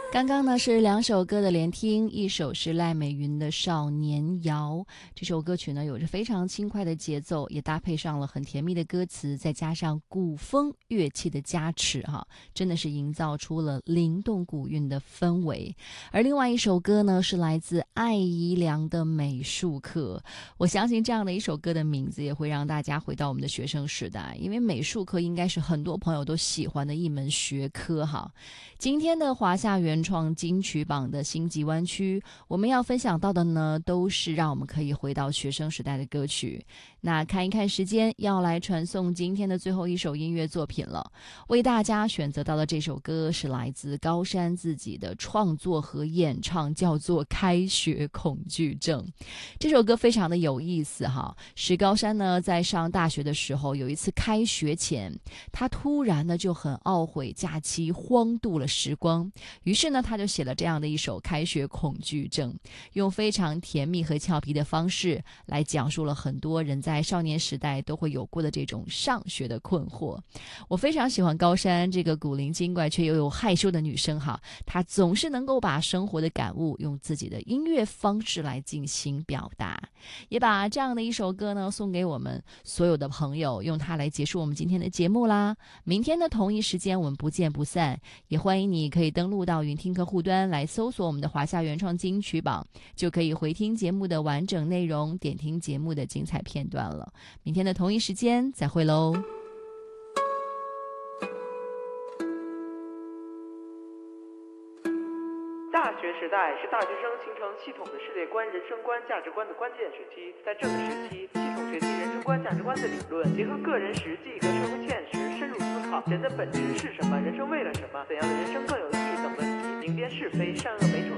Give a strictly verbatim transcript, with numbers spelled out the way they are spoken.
刚刚呢是两首歌的连听，一首是赖美云的《少年谣》。这首歌曲呢有着非常轻快的节奏，也搭配上了很甜蜜的歌词，再加上古风乐器的加持，哈，真的是营造出了灵动古韵的氛围。而另外一首歌呢是来自艾怡良的《美术课》。我相信这样的一首歌的名字也会让大家回到我们的学生时代，因为美术课应该是很多朋友都喜欢的一门学科哈。今天的华夏原创金曲榜的星级湾区，我们要分享到的呢，都是让我们可以回到学生时代的歌曲。那看一看时间，要来传送今天的最后一首音乐作品了。为大家选择到的这首歌是来自高山自己的创作和演唱，叫做《开学恐惧症》。这首歌非常的有意思哈，石高山呢在上大学的时候，有一次开学前，他突然呢就很懊悔假期荒度了时光，于是呢他就写了这样的一首《开学恐惧症》，用非常甜蜜和俏皮的方式来讲述了很多人在少年时代都会有过的这种上学的困惑。我非常喜欢高山这个古灵精怪却又有害羞的女生哈，她总是能够把生活的感悟用自己的音乐方式来进行表达，也把这样的一首歌呢送给我们所有的朋友，用它来结束我们今天的节目啦。明天的同一时间我们不见不散，也欢迎你可以登录到云听客户端来搜索我们的华夏原创金曲榜，就可以回听节目的完整内容，点听节目的精彩片段了。明天的同一时间再会喽。 大学时代是大学生形成系统的世界观、人生观、价值观的关键时期。在这个时期，系统学习人生观、价值观的理论，结合个人实际和社会现实，深入思考人的本质是什么，人生为了什么，怎样的人生更有意义等问题，明辨是非，善恶美丑